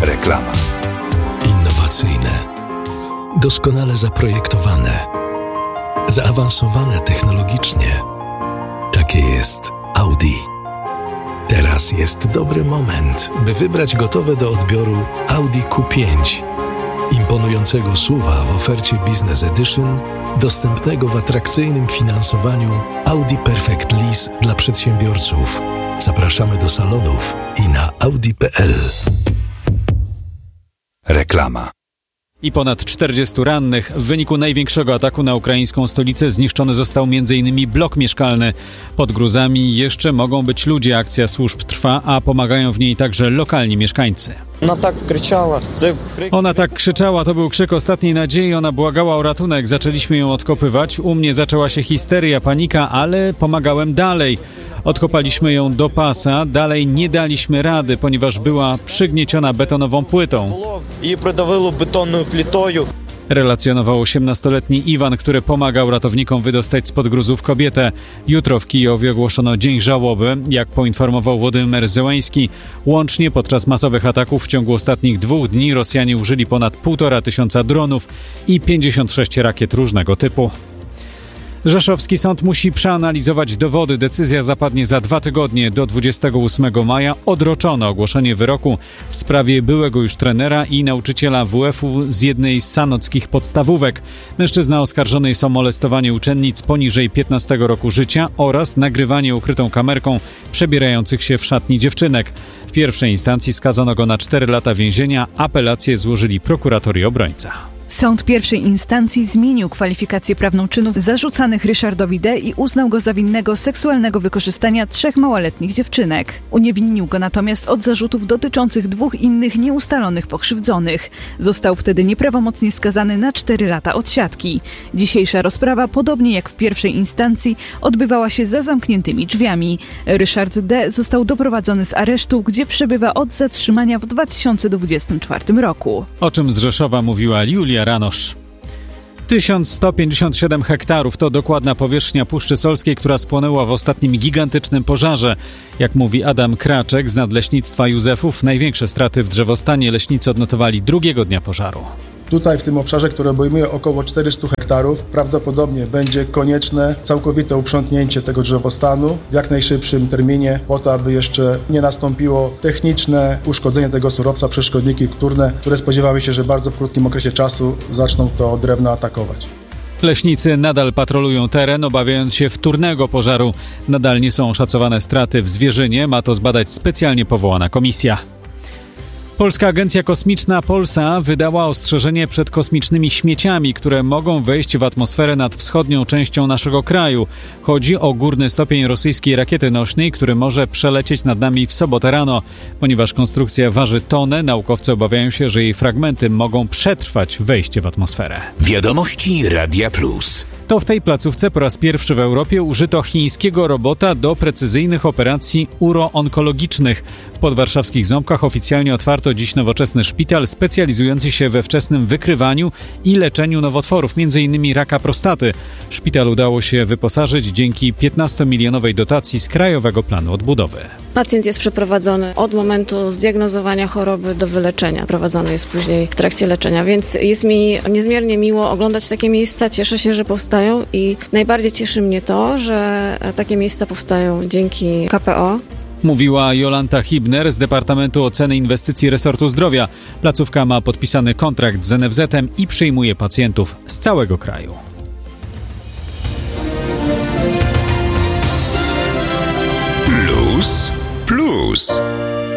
Reklama. Innowacyjne, doskonale zaprojektowane, zaawansowane technologicznie. Takie jest Audi. Teraz jest dobry moment, by wybrać gotowe do odbioru Audi Q5. Imponującego SUV-a w ofercie Business Edition, dostępnego w atrakcyjnym finansowaniu Audi Perfect Lease dla przedsiębiorców. Zapraszamy do salonów i na audi.pl. Reklama. I ponad 40 rannych. W wyniku największego ataku na ukraińską stolicę zniszczony został m.in. blok mieszkalny. Pod gruzami jeszcze mogą być ludzie. Akcja służb trwa, a pomagają w niej także lokalni mieszkańcy. Ona tak krzyczała, to był krzyk ostatniej nadziei, ona błagała o ratunek. Zaczęliśmy ją odkopywać, u mnie zaczęła się histeria, panika, ale pomagałem dalej. Odkopaliśmy ją do pasa, dalej nie daliśmy rady, ponieważ była przygnieciona betonową płytą. Relacjonował 18-letni Iwan, który pomagał ratownikom wydostać spod gruzów kobietę. Jutro w Kijowie ogłoszono dzień żałoby. Jak poinformował Władimir Zełański, łącznie podczas masowych ataków w ciągu ostatnich 2 dni Rosjanie użyli ponad 1500 dronów i 56 rakiet różnego typu. Rzeszowski sąd musi przeanalizować dowody. Decyzja zapadnie za 2 tygodnie. Do 28 maja odroczono ogłoszenie wyroku w sprawie byłego już trenera i nauczyciela WF-u z jednej z sanockich podstawówek. Mężczyzna oskarżony jest o molestowanie uczennic poniżej 15 roku życia oraz nagrywanie ukrytą kamerką przebierających się w szatni dziewczynek. W pierwszej instancji skazano go na 4 lata więzienia. Apelację złożyli prokurator i obrońca. Sąd pierwszej instancji zmienił kwalifikację prawną czynów zarzucanych Ryszardowi D. i uznał go za winnego seksualnego wykorzystania 3 małoletnich dziewczynek. Uniewinnił go natomiast od zarzutów dotyczących 2 innych nieustalonych pokrzywdzonych. Został wtedy nieprawomocnie skazany na 4 lata odsiadki. Dzisiejsza rozprawa, podobnie jak w pierwszej instancji, odbywała się za zamkniętymi drzwiami. Ryszard D. został doprowadzony z aresztu, gdzie przebywa od zatrzymania w 2024 roku. O czym z Rzeszowa mówiła Julia Ranosz. 1157 hektarów to dokładna powierzchnia Puszczy Solskiej, która spłonęła w ostatnim gigantycznym pożarze. Jak mówi Adam Kraczek z Nadleśnictwa Józefów, największe straty w drzewostanie leśnicy odnotowali drugiego dnia pożaru. Tutaj w tym obszarze, który obejmuje około 400 hektarów, prawdopodobnie będzie konieczne całkowite uprzątnięcie tego drzewostanu w jak najszybszym terminie, po to, aby jeszcze nie nastąpiło techniczne uszkodzenie tego surowca przez szkodniki wtórne, które spodziewamy się, że bardzo w krótkim okresie czasu zaczną to drewno atakować. Leśnicy nadal patrolują teren, obawiając się wtórnego pożaru. Nadal nie są oszacowane straty w zwierzynie, ma to zbadać specjalnie powołana komisja. Polska Agencja Kosmiczna Polsa wydała ostrzeżenie przed kosmicznymi śmieciami, które mogą wejść w atmosferę nad wschodnią częścią naszego kraju. Chodzi o górny stopień rosyjskiej rakiety nośnej, który może przelecieć nad nami w sobotę rano. Ponieważ konstrukcja waży tonę, naukowcy obawiają się, że jej fragmenty mogą przetrwać wejście w atmosferę. Wiadomości Radia Plus. To w tej placówce po raz pierwszy w Europie użyto chińskiego robota do precyzyjnych operacji uroonkologicznych. W podwarszawskich Ząbkach oficjalnie otwarto dziś nowoczesny szpital specjalizujący się we wczesnym wykrywaniu i leczeniu nowotworów, m.in. raka prostaty. Szpital udało się wyposażyć dzięki 15-milionowej dotacji z Krajowego Planu Odbudowy. Pacjent jest przeprowadzony od momentu zdiagnozowania choroby do wyleczenia. Prowadzony jest później w trakcie leczenia, więc jest mi niezmiernie miło oglądać takie miejsca. Cieszę się, że powstają i najbardziej cieszy mnie to, że takie miejsca powstają dzięki KPO. Mówiła Jolanta Hibner z Departamentu Oceny Inwestycji Resortu Zdrowia. Placówka ma podpisany kontrakt z NFZ-em i przyjmuje pacjentów z całego kraju. Plus.